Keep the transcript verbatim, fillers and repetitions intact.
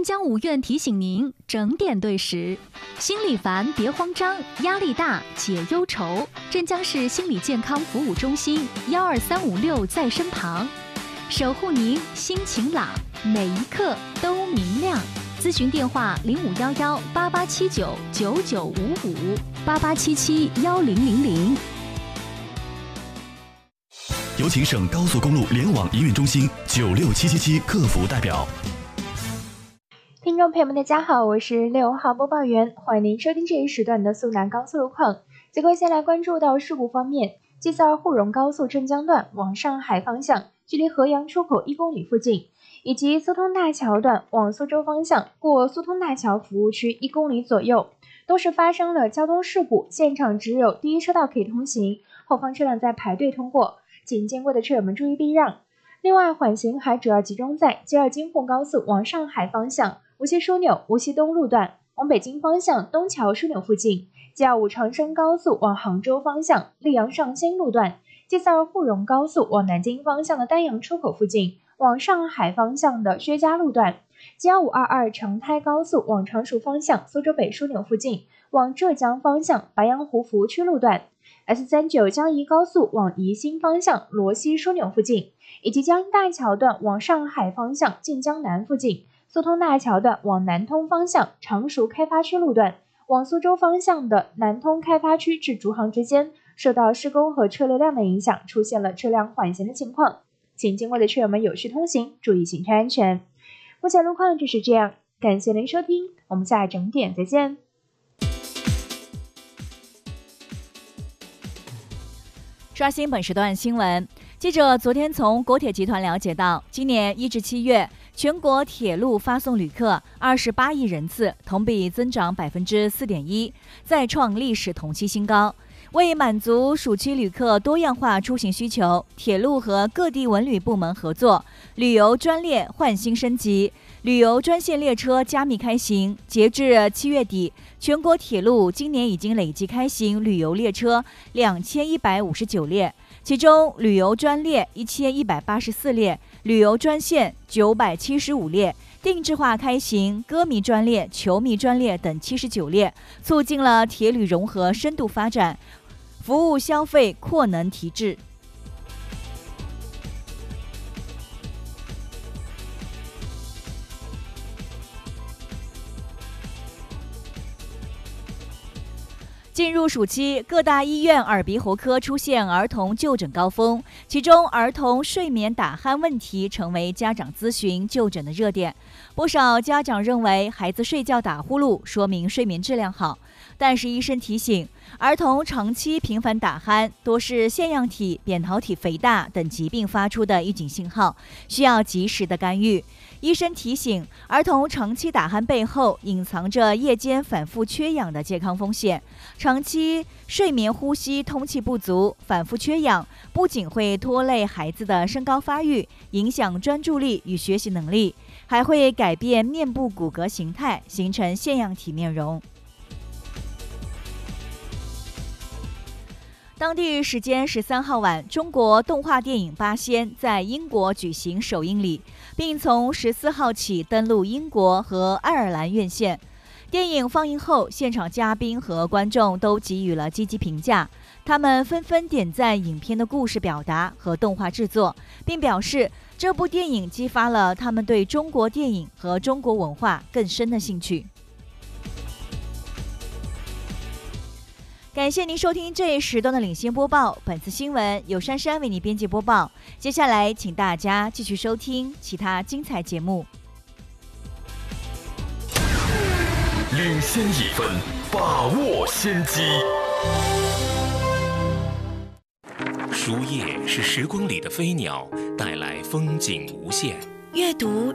镇江五院提醒您整点对时。心里烦别慌张，压力大解忧愁。镇江市心理健康服务中心幺二三五六在身旁，守护您心晴朗，每一刻都明亮。咨询电话零五幺幺八八七九九九五五八八七七幺零零零。 有请省高速公路联网营运中心九六七七七客服代表。 听众朋友们，大家好，我是六号播报员，欢迎您收听这一时段的苏南高速路况。结果先来关注到事故方面，G 四二沪蓉高速镇江段往上海方向，距离河阳出口一公里附近，以及苏通大桥段往苏州方向过苏通大桥服务区一公里左右，都是发生了交通事故，现场只有第一车道可以通行，后方车辆在排队通过，请经过的车友们注意避让。另外，缓行还主要集中在 G 二 京沪高速往上海方向无锡枢纽无锡东路段往北京方向东桥枢纽附近， G 二 五 长深高速往杭州方向溧阳上新路段， G 四二 沪蓉高速往南京方向的丹阳出口附近，往上海方向的薛家路段， G 二五二二 成泰高速往常熟方向苏州北枢纽附近，往浙江方向白洋湖服务区路段， S 三九 江宜高速往宜兴方向罗溪枢纽附近，以及江阴大桥段往上海方向晋江南附近，苏通大桥段往南通方向常熟开发区路段，往苏州方向的南通开发区至竹行之间，受到施工和车流量的影响，出现了车辆缓行的情况，请经过的车友们有序通行，注意行车安全。目前路况就是这样，感谢您收听，我们下整点再见。 刷新本时段新闻，记者昨天从国铁集团了解到，今年一至七月，全国铁路发送旅客二十八亿人次，同比增长百分之四点一，再创历史同期新高。为满足暑期旅客多样化出行需求，铁路和各地文旅部门合作，旅游专列换新升级，旅游专线列车加密开行。截至七月底，全国铁路今年已经累计开行旅游列车两千一百五十九列，其中旅游专列一千一百八十四列，旅游专线九百七十五列，定制化开行歌迷专列、球迷专列等七十九列，促进了铁旅融合深度发展，服务消费扩能提质。进入暑期，各大医院耳鼻喉科出现儿童就诊高峰，其中儿童睡眠打鼾问题成为家长咨询就诊的热点。不少家长认为孩子睡觉打呼噜说明睡眠质量好，但是医生提醒，儿童长期频繁打鼾多是腺样体、扁桃体肥大等疾病发出的预警信号，需要及时的干预。医生提醒，儿童长期打鼾背后隐藏着夜间反复缺氧的健康风险。长期睡眠呼吸通气不足，反复缺氧，不仅会拖累孩子的身高发育，影响专注力与学习能力，还会改变面部骨骼形态，形成腺样体面容。当地时间十三号晚，中国动画电影《八仙》在英国举行首映礼，并从十四号起登陆英国和爱尔兰院线。电影放映后，现场嘉宾和观众都给予了积极评价，他们纷纷点赞影片的故事表达和动画制作，并表示这部电影激发了他们对中国电影和中国文化更深的兴趣。感谢您收听这一时段的领先播报，本次新闻由珊珊为您编辑播报。接下来，请大家继续收听其他精彩节目。 领先一分，把握先机。 书页是时光里的飞鸟，带来风景无限。 阅读